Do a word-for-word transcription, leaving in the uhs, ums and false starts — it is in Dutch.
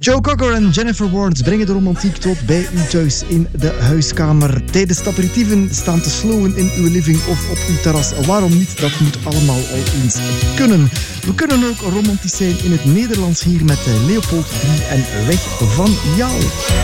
Joe Cocker en Jennifer Warnes brengen de romantiek tot bij u thuis in de huiskamer. Tijdens de aperitieven staan te slowen in uw living of op uw terras. Waarom niet? Dat moet allemaal al eens kunnen. We kunnen ook romantisch zijn in het Nederlands hier met Leopold drie en Weg van jou.